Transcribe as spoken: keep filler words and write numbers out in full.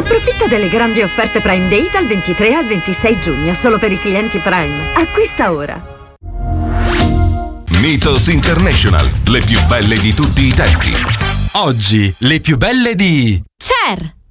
Approfitta delle grandi offerte Prime Day dal ventitré al ventisei giugno, solo per i clienti Prime. Acquista ora. Mythos International, le più belle di tutti i tempi. Oggi, le più belle di... Cher!